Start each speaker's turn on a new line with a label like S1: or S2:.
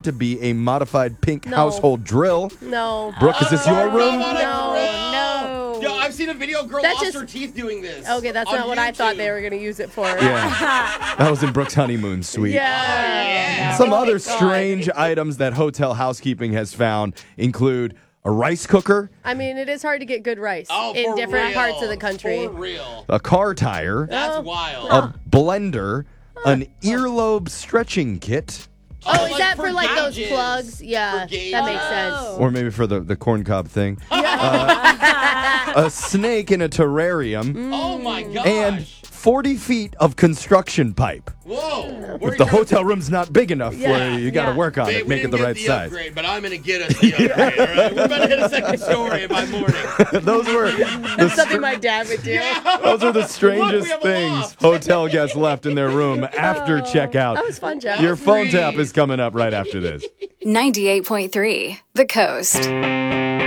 S1: to be a modified pink
S2: No.
S1: household drill.
S2: No.
S1: Brooke, is this your room?
S2: No.
S3: Yo, I've seen a video of a girl
S2: That's
S3: lost
S2: just-
S3: her teeth doing this.
S2: Okay, that's
S3: on
S2: not what I thought
S3: YouTube.
S2: they were going to use it for.
S1: Yeah. That was in Brooke's honeymoon suite.
S2: Yeah.
S1: Some
S2: Oh
S1: other
S2: my God.
S1: strange items that hotel housekeeping has found include a rice cooker,
S2: I mean, it is hard to get good rice
S3: Oh,
S2: in
S3: for
S2: different
S3: real.
S2: parts of the country.
S3: For real.
S1: a car tire,
S3: That's wild.
S1: a blender, an earlobe stretching kit,
S2: Oh, is that for like those
S3: gauges.
S2: plugs? Yeah,
S3: For gauges.
S2: that makes sense.
S1: or maybe for the corn cob thing, a snake in a terrarium,
S3: Oh my gosh.
S1: and 40 feet of construction pipe.
S3: Whoa.
S1: If the hotel room's not big enough for
S2: Yeah,
S1: you, you got to
S2: yeah.
S1: work on
S3: Babe,
S1: it,
S3: we
S1: make it
S3: didn't
S1: the
S3: get
S1: right
S3: the
S1: size.
S3: upgrade, but I'm going to get us the upgrade, all right? We're about to hit a second story by morning.
S1: Those were
S2: That's something my dad would do.
S1: those are the strangest
S3: have a
S1: things
S3: loft.
S1: hotel guests left in their room after checkout.
S2: That was fun, Jeff.
S1: Your phone tap is coming up right after this.
S4: 98.3 The Coast.